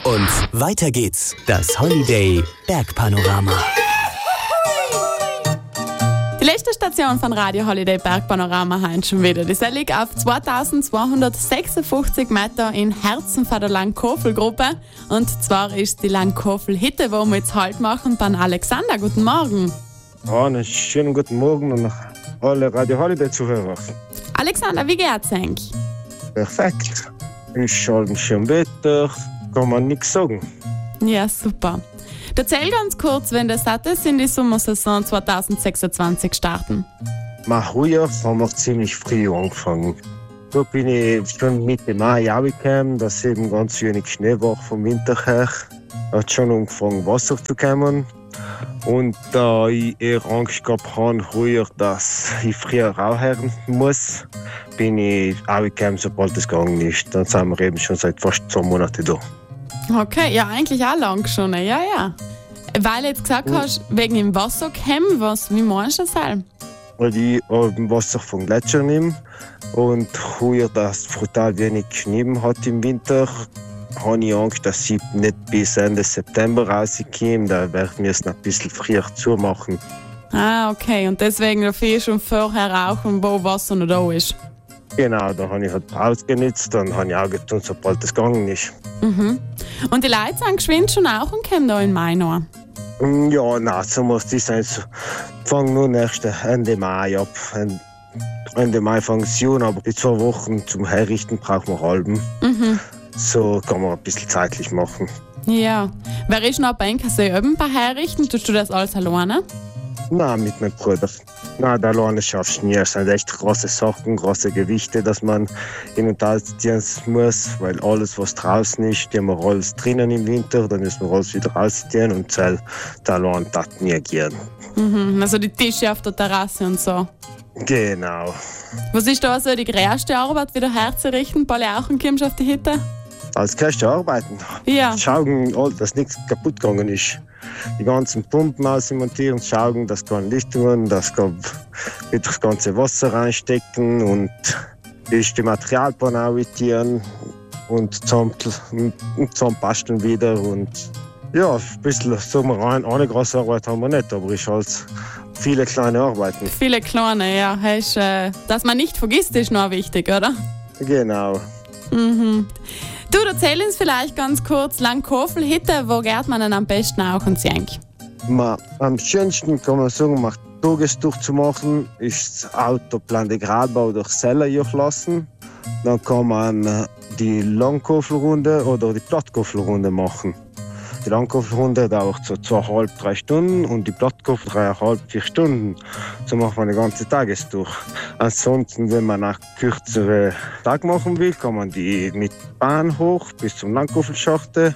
Und weiter geht's. Das Holiday Bergpanorama. Die letzte Station von Radio Holiday Bergpanorama haben schon wieder. Die liegt auf 2256 Meter im Herzen von der Langkofel-Gruppe. Und zwar ist die Langkofel-Hütte, wo wir jetzt Halt machen, beim Alexander. Guten Morgen. Ja, einen schönen guten Morgen und alle Radio Holiday-Zuhörer. Alexander, wie geht's eigentlich? Perfekt. Ist halt ein schönes Wetter, kann man nichts sagen. Ja, super. Erzähl ganz kurz, wenn das ist, in die Sommersaison 2026 starten. Heuer haben wir ziemlich früh angefangen. Da bin ich schon Mitte Mai angekommen, dass eben ganz wenig Schnee war vom Winter her. Hat schon angefangen Wasser zu kommen. Und da ich eher Angst gehabt habe, heuer, dass ich früher rauchen muss, bin ich angekommen, sobald es gegangen ist. Dann sind wir eben schon seit fast 2 Monaten da. Okay, ja, eigentlich auch lang schon, ja. Weil du jetzt gesagt hast, wegen dem Wasserkämmen, wie meinst du das halt? Weil ich im Wasser vom Gletscher nehme und heuer, dass es brutal wenig Schnee hat im Winter, habe ich Angst, dass ich nicht bis Ende September rauskomme. Da werden wir es noch ein bisschen früher zumachen. Ah, okay. Und deswegen dafür schon vorher rauchen, wo Wasser noch da ist. Genau, da habe ich halt ausgenutzt und habe ich auch getan, sobald es gegangen ist. Mhm. Und die Leute sind geschwind schon auch und kommen da in Mai noch? Ja, nein, so muss das sein. Fangen nur Ende Mai ab. Ende Mai fangen sie an, aber die 2 Wochen zum Herrichten brauchen wir halben. Mhm. So kann man ein bisschen zeitlich machen. Ja. Wer ist noch bei Enkersee oben bei herrichten? Tust du das alles alleine? Nein, mit meinem Bruder. Nein, da alleine schaffst du nie. Es sind echt große Sachen, große Gewichte, dass man in und ausziehen muss, weil alles, was draußen ist, die haben wir alles drinnen im Winter, dann müssen wir alles wieder rausziehen und da alleine das nie gehen. Mhm. Also die Tische auf der Terrasse und so. Genau. Was ist da so die größte Arbeit, wieder herzurichten, bei auch und kommst auf die Hütte? Als erste arbeiten. Ja. Schauen, dass nichts kaputt gegangen ist. Die ganzen Pumpen ausmontieren, schauen, dass keine Lichtungen, dass wieder das ganze Wasser reinstecken und die Materialplan auditieren und zusammenbasteln wieder. Und ja, ein bisschen, sagen wir rein, eine große Arbeit haben wir nicht, aber ist halt viele kleine Arbeiten. Viele kleine, ja. Dass man nicht vergisst, ist noch wichtig, oder? Genau. Mhm. Du, erzähl uns vielleicht ganz kurz, Langkofel-Hütte, wo geht man denn am besten auch und sehen? Am schönsten kann man sagen, um Tagestour zu machen, ist das Autoplan der Gradbau durch Seller lassen. Dann kann man die Langkofelrunde oder die Plattkofelrunde machen. Die Langkofelrunde dauert so 2,5, 3 Stunden und die Plattkofel 3,5, 4 Stunden. So macht man eine ganze Tagestour. Ansonsten, wenn man einen kürzeren Tag machen will, kann man die mit Bahn hoch bis zum Langkofelschachte.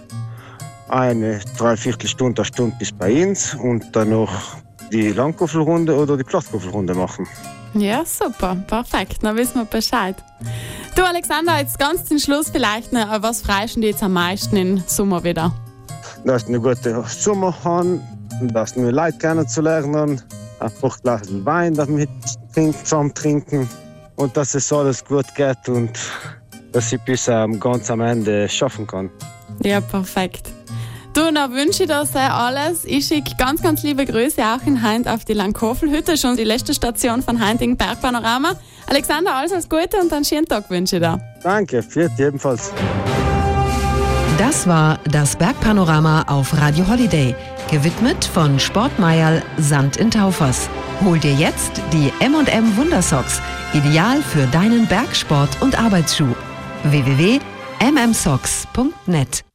Eine 3/4 Stunde, 1 Stunde bis bei uns und dann noch die Langkofelrunde oder die Plattkofelrunde machen. Ja, super, perfekt, dann wissen wir Bescheid. Du Alexander, jetzt ganz zum Schluss vielleicht noch, was freust du dir jetzt am meisten im Sommer wieder? Dass wir einen guten Sommer haben, dass wir Leute kennenzulernen, einfach ein Glas Wein damit zusammen trinken und dass es alles gut geht und dass ich bis ganz am Ende schaffen kann. Ja, perfekt. Du, dann wünsche ich dir alles. Ich schicke ganz, ganz liebe Grüße auch in Heint auf die Langkofel-Hütte, schon die letzte Station von Heinting Bergpanorama. Alexander, alles Gute und einen schönen Tag wünsche ich dir. Danke, für dich ebenfalls. Das war das Bergpanorama auf Radio Holiday, gewidmet von Sportmeierl Sand in Taufers. Hol dir jetzt die M&M Wundersocks, ideal für deinen Bergsport- und Arbeitsschuh. www.mmsocks.net